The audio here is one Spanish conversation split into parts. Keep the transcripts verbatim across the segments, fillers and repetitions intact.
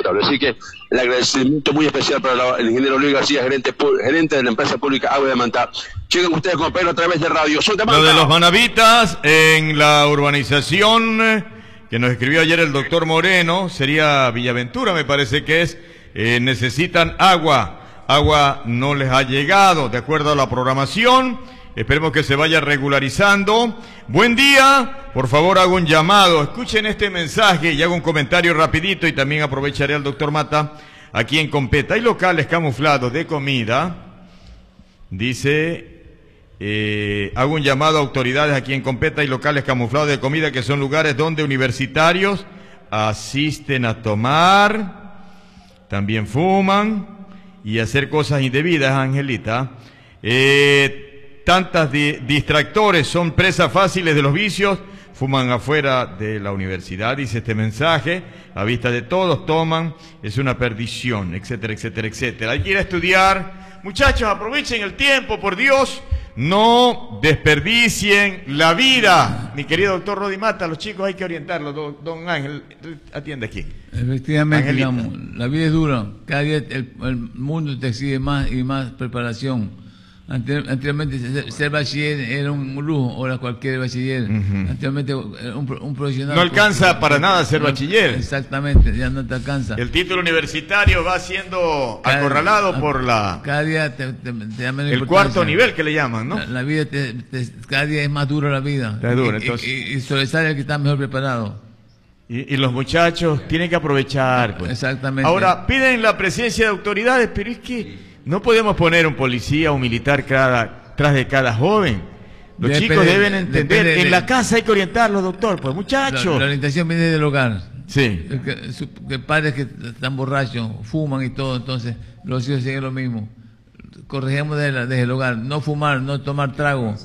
potable. Así que el agradecimiento muy especial para la, el ingeniero Luis García, gerente, gerente de la empresa pública Agua de Manta. Llegan ustedes con Pedro a través de radio. Soy de Manta. Lo de los manavitas en la urbanización que nos escribió ayer el doctor Moreno, sería Villaventura, me parece que es, eh, necesitan agua. Agua no les ha llegado, de acuerdo a la programación. Esperemos que se vaya regularizando. Buen día, por favor hago un llamado. Escuchen este mensaje y hago un comentario rapidito y también aprovecharé al doctor Mata. Aquí en Competa hay locales camuflados de comida. Dice, eh, hago un llamado a autoridades aquí en Competa hay locales camuflados de comida que son lugares donde universitarios asisten a tomar, también fuman y hacer cosas indebidas, Angelita. Eh, tantas di distractores son presas fáciles de los vicios, fuman afuera de la universidad, dice este mensaje, a vista de todos toman, es una perdición, etcétera, etcétera, etcétera. Hay que ir a estudiar. Muchachos, aprovechen el tiempo, por Dios, no desperdicien la vida. Mi querido doctor Rodi Mata, los chicos hay que orientarlos. Don, don Ángel, atiende aquí. Efectivamente, digamos, la vida es dura. Cada día el, el mundo te exige más y más preparación. Anteriormente ser, ser bachiller era un lujo, ahora cualquier bachiller. Uh-huh. Anteriormente un, un profesional... No alcanza con, para nada ser bachiller. Exactamente, ya no te alcanza. El título universitario va siendo cada, acorralado a, por la... Cada día te, te, te da menos el cuarto nivel que le llaman, ¿no? La, la vida, te, te, cada día es más dura la vida. Es dura, y, entonces... y, y, y sobresale el que está mejor preparado. Y, y los muchachos tienen que aprovechar. Pues. Exactamente. Ahora, piden la presencia de autoridades, pero es que... No podemos poner un policía o un militar cada, tras de cada joven. Los depende, chicos deben entender. De, en la casa hay que orientarlos, doctor, pues muchachos. La, la orientación viene del hogar. Sí. El que, su, que padres que están borrachos, fuman y todo, entonces los hijos siguen lo mismo. Corregimos desde, desde el hogar. No fumar, no tomar trago.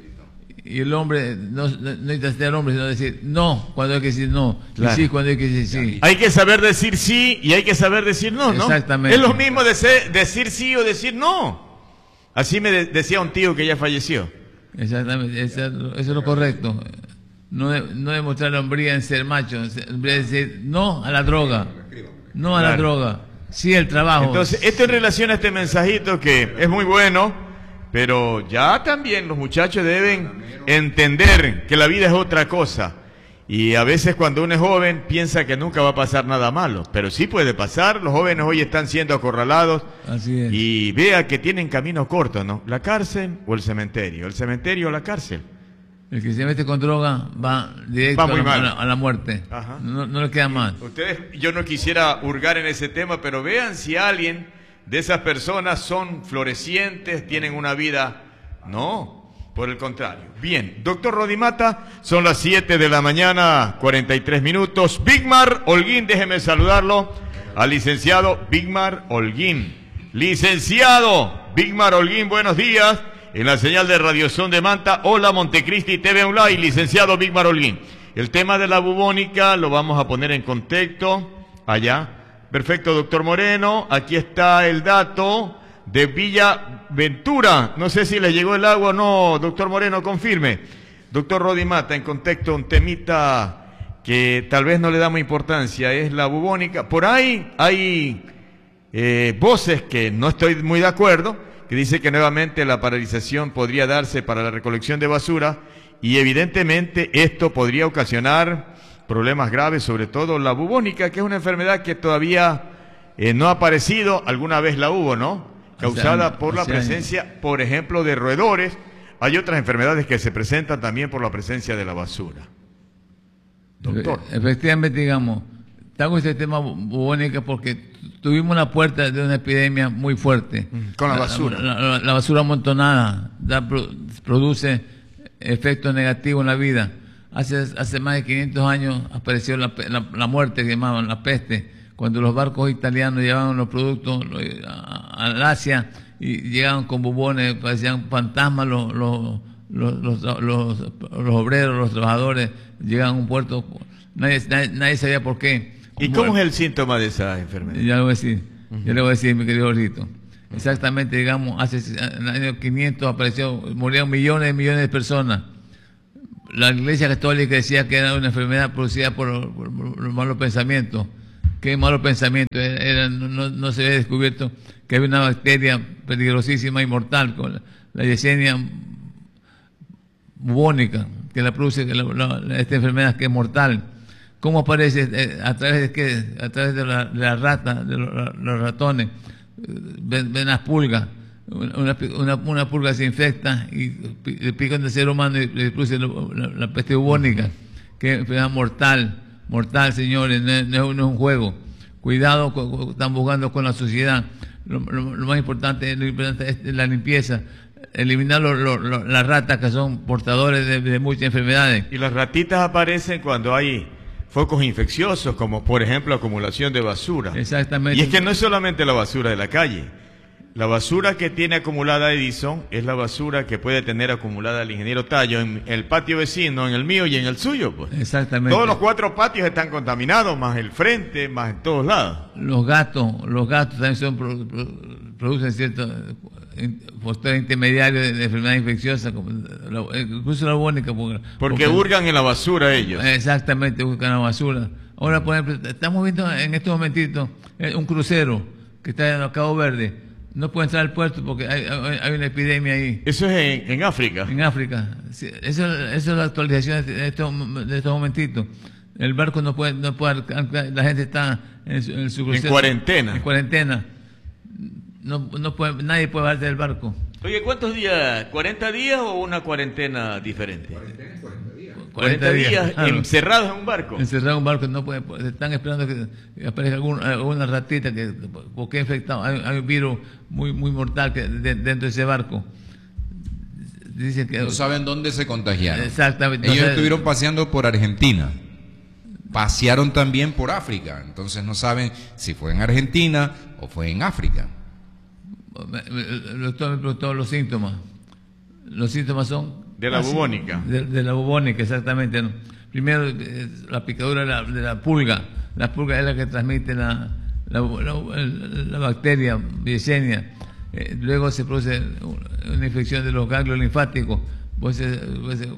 Y el hombre, no, no necesita ser hombre, sino decir no cuando hay que decir no, claro. Y sí cuando hay que decir sí. Hay que saber decir sí y hay que saber decir no, ¿no? Exactamente. Es lo mismo de ser, decir sí o decir no. Así me de, decía un tío que ya falleció. Exactamente, eso, eso es lo correcto. No, de, no demostrar la hombría en ser macho, en decir no a la droga, no a claro. la droga, sí el trabajo. Entonces, esto en relación a este mensajito que es muy bueno. Pero ya también los muchachos deben entender que la vida es otra cosa. Y a veces cuando uno es joven piensa que nunca va a pasar nada malo. Pero sí puede pasar. Los jóvenes hoy están siendo acorralados. Así es. Y vea que tienen camino corto, ¿no? La cárcel o el cementerio. El cementerio o la cárcel. El que se mete con droga va directo va muy a, la, mal. A, la, a la muerte. Ajá. No, no le queda más. Ustedes, yo no quisiera hurgar en ese tema, pero vean si alguien... de esas personas son florecientes, tienen una vida... No, por el contrario. Bien, doctor Rodi Mata, son las siete de la mañana, cuarenta y tres minutos. Bigmar Holguín, déjeme saludarlo al licenciado Bigmar Holguín. Licenciado Bigmar Holguín, buenos días. En la señal de Radiozón de Manta, hola Montecristi T V Online, licenciado Bigmar Holguín. El tema de la bubónica lo vamos a poner en contexto allá. Perfecto, doctor Moreno. Aquí está el dato de Villaventura. No sé si le llegó el agua o no, doctor Moreno, confirme. Doctor Rodi Mata, en contexto, un temita que tal vez no le damos importancia, es la bubónica. Por ahí hay eh, voces que no estoy muy de acuerdo, que dice que nuevamente la paralización podría darse para la recolección de basura y evidentemente esto podría ocasionar problemas graves, sobre todo la bubónica, que es una enfermedad que todavía eh, no ha aparecido, alguna vez la hubo, ¿no? Causada o sea, por la presencia, años. por ejemplo, de roedores. Hay otras enfermedades que se presentan también por la presencia de la basura. Doctor. Efectivamente, digamos, traigo este tema bubónica porque tuvimos la puerta de una epidemia muy fuerte. Con la basura. La, la, la basura amontonada da, produce efectos negativos en la vida. Hace, hace más de quinientos años apareció la, la, la muerte que llamaban la peste, cuando los barcos italianos llevaban los productos al Asia y llegaban con bubones, parecían fantasmas los, los, los, los, los, los obreros, los trabajadores, llegaban a un puerto, nadie, nadie, nadie sabía por qué. ¿Y cómo es el síntoma de esa enfermedad? Ya le voy a decir, uh-huh. ya le voy a decir, mi querido Jorgito. Uh-huh. Exactamente, digamos, hace en el año quinientos apareció, murieron millones y millones de personas. La Iglesia Católica decía que era una enfermedad producida por, por, por los malos pensamientos. qué malos pensamientos. Era, no, no se había descubierto que había una bacteria peligrosísima y mortal, con la, la Yersinia bubónica, que la produce la, la, esta enfermedad que es mortal. ¿Cómo aparece? Eh, a través de qué? A través de la, de la rata, de los, los ratones. Ven, ven las pulgas. Una, una, una pulga se infecta y le pican del ser humano y le produce la, la, la peste bubónica, que es enfermedad mortal, mortal, señores, no es, no es un juego. Cuidado, con, están buscando con la sociedad. Lo, lo, lo más importante, lo importante es la limpieza, eliminar lo, lo, lo, las ratas que son portadores de, de muchas enfermedades. Y las ratitas aparecen cuando hay focos infecciosos, como por ejemplo acumulación de basura. Exactamente. Y es que no es solamente la basura de la calle. La basura que tiene acumulada Edison es la basura que puede tener acumulada el ingeniero Tallo en el patio vecino, en el mío y en el suyo. Pues. Exactamente. Todos los cuatro patios están contaminados, más el frente, más en todos lados. Los gatos, los gatos también son, producen ciertos factores intermediarios de, de enfermedad infecciosa, como la, incluso la bubónica. Porque, porque porque hurgan en la basura ellos. Exactamente, buscan la basura. Ahora, por ejemplo, estamos viendo en estos momentitos un crucero que está en Cabo Verde. No puede entrar al puerto porque hay, hay, hay una epidemia ahí. Eso es en, en África. En África. Sí, eso, eso es la actualización de estos, de estos momentitos. El barco no puede, no puede, la gente está en su, en su crucero. En cuarentena. En cuarentena. No, no puede, nadie puede bajarse del barco. Oye, ¿cuántos días? ¿cuarenta días o una cuarentena diferente? cuarentena es cuarenta días. cuarenta días claro. Encerrados en un barco. Encerrados en un barco, no puede, están esperando que aparezca algún, alguna ratita que porque infectado, hay, hay un virus muy muy mortal que de, dentro de ese barco. Dicen que no saben dónde se contagiaron. Exactamente. Ellos Entonces, estuvieron paseando por Argentina. Pasearon también por África. Entonces no saben si fue en Argentina o fue en África. El doctor me preguntó los síntomas. Los síntomas son de la bubónica. De, de la bubónica, exactamente. ¿No? Primero, eh, la picadura de la, de la pulga. La pulga es la que transmite la, la, la, la bacteria Yersinia. Eh, luego se produce una infección de los ganglios linfáticos. Por eso, por eso,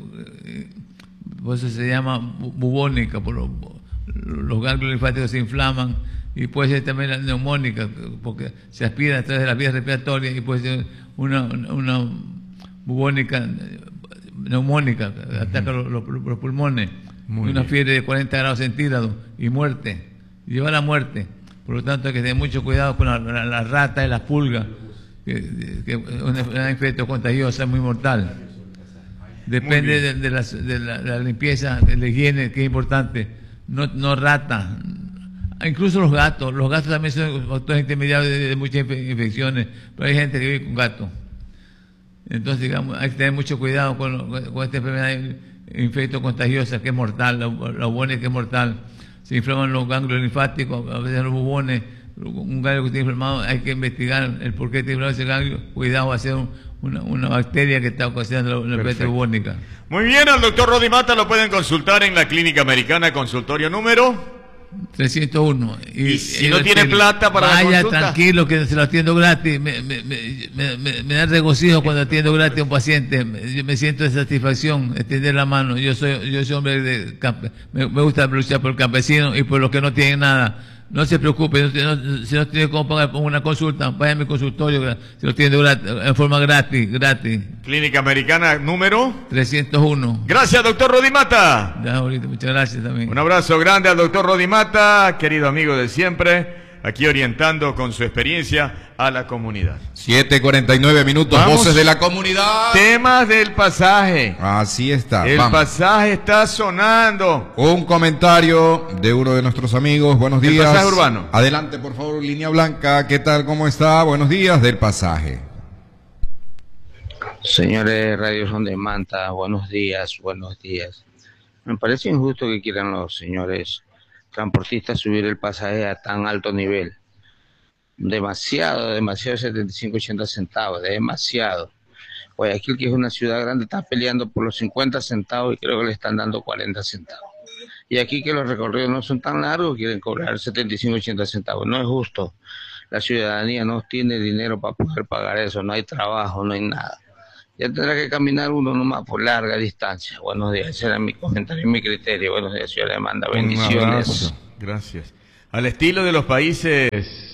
por eso se llama bubónica. Por los, los ganglios linfáticos se inflaman. Y puede ser también la neumónica, porque se aspira a través de las vías respiratorias y puede ser una, una bubónica neumónica, que uh-huh. ataca los, los, los pulmones, Muy una bien. fiebre de cuarenta grados centígrados y muerte, y lleva a la muerte. Por lo tanto hay que tener mucho cuidado con las la, la ratas y las pulgas, que, que es una infección contagiosa muy mortal. Depende de, de, la, de, la, de la limpieza, de la higiene, que es importante. No, no rata. Incluso los gatos, los gatos también son factores intermediarios de, de muchas infecciones, pero hay gente que vive con gatos. Entonces, digamos, hay que tener mucho cuidado con, con esta enfermedad infecto contagiosa que es mortal, la, la bubónica que es mortal. Se inflaman los ganglios linfáticos, a veces los bubones, un ganglio que está inflamado, hay que investigar el por qué está inflamado ese ganglio. Cuidado, va a ser un, una, una bacteria que está ocasionando la peste bubónica. Muy bien, al doctor Rodimata lo pueden consultar en la Clínica Americana, consultorio número trescientos uno. Y, y si y no tiene tiene, plata para vaya la consulta, tranquilo que se lo atiendo gratis. Me, me, me, me, me da regocijo cuando atiendo gratis a un paciente. Me, me siento de satisfacción extender la mano. Yo soy yo soy hombre de campe, me, me gusta luchar por el campesino y por los que no tienen nada. No se preocupe, no, no, si no tiene cómo pagar una consulta, vaya a mi consultorio, se lo atiendo gratis, en forma gratis, gratis. Clínica Americana número trescientos uno. Gracias, doctor Rodimata. Ya, ahorita, muchas gracias también. Un abrazo grande al doctor Rodimata, querido amigo de siempre, aquí orientando con su experiencia a la comunidad. siete cuarenta y nueve minutos, Vamos. Voces de la comunidad. Temas del pasaje. Así está. El Vamos. pasaje está sonando. Un comentario de uno de nuestros amigos. Buenos días. El pasaje urbano. Adelante, por favor, línea blanca. ¿Qué tal? ¿Cómo está? Buenos días del pasaje. Señores Radio Son de Manta, buenos días, buenos días. Me parece injusto que quieran los señores transportistas subir el pasaje a tan alto nivel. Demasiado, demasiado setenta y cinco, ochenta centavos, demasiado. Guayaquil, que es una ciudad grande, está peleando por los cincuenta centavos y creo que le están dando cuarenta centavos. Y aquí que los recorridos no son tan largos, quieren cobrar setenta y cinco, ochenta centavos. No es justo. La ciudadanía no tiene dinero para poder pagar eso, no hay trabajo, no hay nada. Ya tendrá que caminar uno nomás por larga distancia. Buenos días, ese era mi comentario y mi criterio. Buenos días, señora Amanda, bendiciones. Gracias. al estilo de los países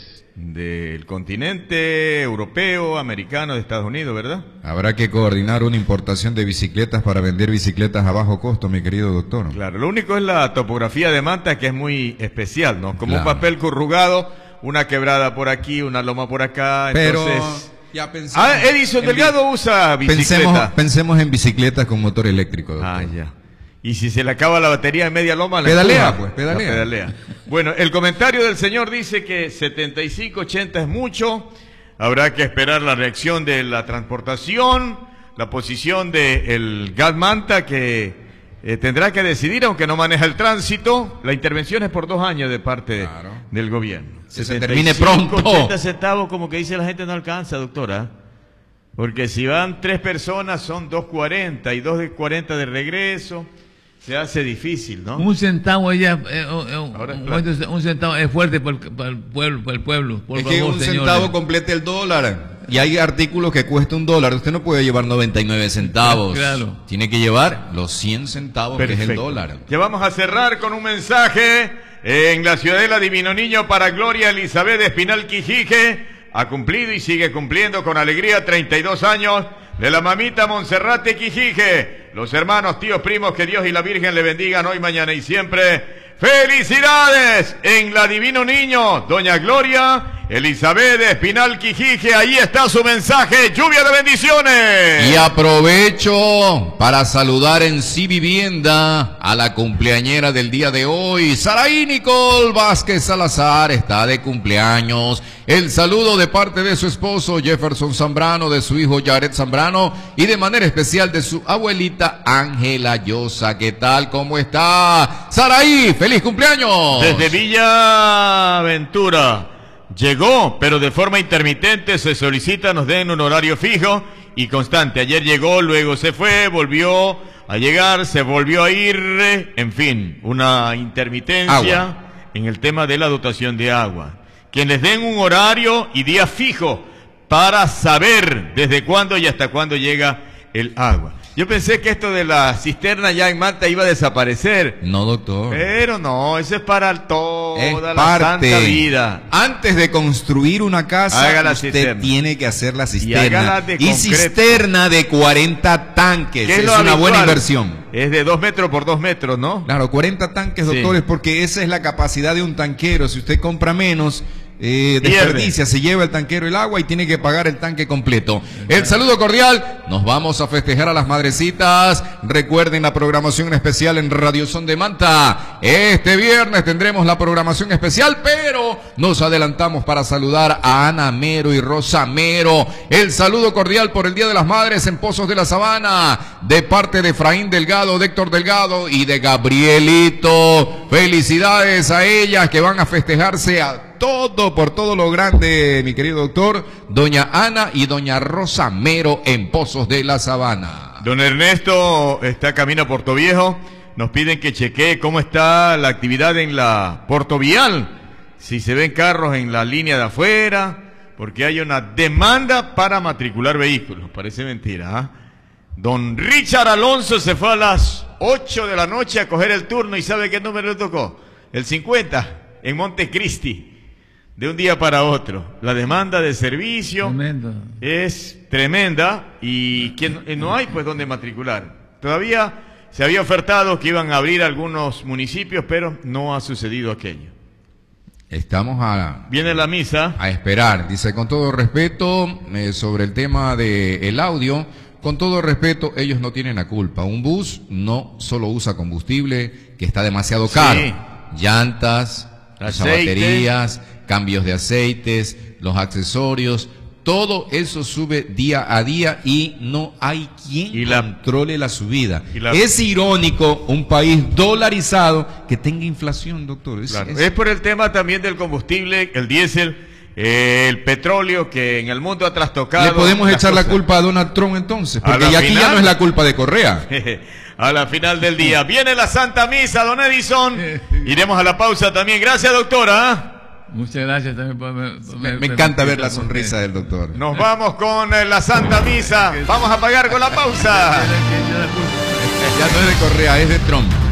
del continente europeo, americano, de Estados Unidos, ¿verdad? Habrá que coordinar una importación de bicicletas para vender bicicletas a bajo costo, mi querido doctor. Claro, lo único es la topografía de Manta, que es muy especial, ¿no? Como Claro. un papel corrugado, una quebrada por aquí, una loma por acá, Pero entonces... ya pensemos Ah, Edison en Delgado bi- usa bicicleta. Pensemos, pensemos en bicicletas con motor eléctrico, doctor. Ah, ya. Y si se le acaba la batería en media loma, la Pedalea, empuja. pues, pedalea. La pedalea. Bueno, el comentario del señor dice que setenta y cinco ochenta es mucho. Habrá que esperar la reacción de la transportación, la posición del G A T Manta, que eh, tendrá que decidir, aunque no maneja el tránsito. La intervención es por dos años de parte Claro. del gobierno. Que se termine pronto. ochenta centavos, como que dice la gente, no alcanza, doctora. Porque si van tres personas son dos cuarenta y dos de cuarenta de regreso. Se hace difícil, ¿no? Un centavo ella, eh, eh, Ahora es un, plata. un centavo es fuerte para el, para el pueblo, para el pueblo. Por Es favor, que un señores. centavo complete el dólar. Y hay artículos que cuesta un dólar. Usted no puede llevar noventa y nueve centavos. Claro. Tiene que llevar los cien centavos, que es el Perfecto. dólar. Ya vamos a cerrar con un mensaje en la Ciudadela Divino Niño para Gloria Elizabeth Espinal Quijique. Ha cumplido y sigue cumpliendo con alegría treinta y dos años de la mamita Monserrate Quijique. Los hermanos, tíos, primos, que Dios y la Virgen le bendigan hoy, mañana y siempre. ¡Felicidades! En la Divino Niño, doña Gloria Elizabeth Espinal Quijique. Ahí está su mensaje. Lluvia de bendiciones. Y aprovecho para saludar en Sí Vivienda a la cumpleañera del día de hoy, Saraí Nicole Vázquez Salazar, está de cumpleaños. El saludo de parte de su esposo Jefferson Zambrano, de su hijo Jared Zambrano y de manera especial de su abuelita Ángela Llosa. ¿Qué tal? ¿Cómo está? Saraí, feliz cumpleaños. Desde Villa Ventura. Llegó, pero de forma intermitente. Se solicita nos den un horario fijo y constante. Ayer llegó, luego se fue, volvió a llegar, se volvió a ir. En fin, una intermitencia Agua. en el tema de la dotación de agua. Quienes den un horario y día fijo para saber desde cuándo y hasta cuándo llega el agua. Yo pensé que esto de la cisterna ya en Manta iba a desaparecer. No, doctor. Pero no, eso es para toda Es la parte. santa vida. Antes de construir una casa, Haga la usted cisterna. tiene que hacer la hágala cisterna. de Y, concreto. cisterna de cuarenta tanques. ¿Qué Es, lo una habitual? buena inversión. Es de dos metros por dos metros, ¿no? Claro, cuarenta tanques, Sí. doctores, porque esa es la capacidad de un tanquero. Si usted compra menos, eh, Pierde. desperdicia, se lleva el tanquero el agua y tiene que pagar el tanque completo. El saludo cordial. Nos vamos a festejar a las madrecitas. Recuerden la programación especial en Radio Son de Manta. Este viernes tendremos la programación especial, pero nos adelantamos para saludar a Ana Mero y Rosa Mero. El saludo cordial por el Día de las Madres en Pozos de la Sabana, de parte de Efraín Delgado, de Héctor Delgado y de Gabrielito. Felicidades a ellas que van a festejarse a todo por todo lo grande, mi querido doctor. Doña Ana y doña Rosa Mero en Pozos de la Sabana. Don Ernesto está camino a Puerto Viejo. Nos piden que chequee cómo está la actividad en la Portovial. Si se ven carros en la línea de afuera, porque hay una demanda para matricular vehículos. Parece mentira, ¿ah? Don Richard Alonso se fue a las ocho de la noche a coger el turno y ¿sabe qué número le tocó? El cincuenta, en Montecristi. De un día para otro. La demanda de servicio Tremendo. es tremenda y quien, eh, no hay pues donde matricular. Todavía se había ofertado que iban a abrir algunos municipios, pero no ha sucedido aquello. Estamos a, Viene la misa. a esperar. Dice, con todo respeto, eh, sobre el tema del audio, con todo respeto, ellos no tienen la culpa. Un bus no solo usa combustible, que está demasiado caro. Sí. Llantas, las Aceite. baterías, cambios de aceites, los accesorios, todo eso sube día a día y no hay quien Y la- controle la subida. y la- Es irónico un país dolarizado que tenga inflación, doctor. Es- Claro. es- Es por el tema también del combustible, el diésel, eh, el petróleo que en el mundo ha trastocado. Le podemos las echar la cosas. culpa a Donald Trump entonces, A porque la ya aquí ya final- no es la culpa de Correa. A la final del día. Viene la Santa Misa, don Edison. Iremos a la pausa también. Gracias, doctora. Muchas gracias también por... por- Me, por- me encanta por- ver la por- sonrisa del doctor. Nos vamos con eh, la Santa Misa. Vamos a pagar con la pausa. Ya la culpa. Ya no es de Correa, es de Trump.